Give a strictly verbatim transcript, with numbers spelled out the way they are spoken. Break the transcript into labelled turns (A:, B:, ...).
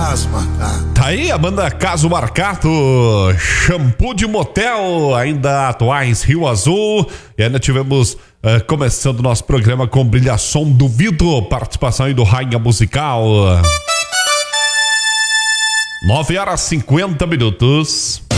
A: Caso Marcato.
B: Tá aí a banda Caso Marcato, Shampoo de Motel, ainda atuais, Rio Azul. E ainda tivemos, uh, começando o nosso programa com Brilhação Duvido, participação aí do Rainha Musical. nove horas e cinquenta minutos.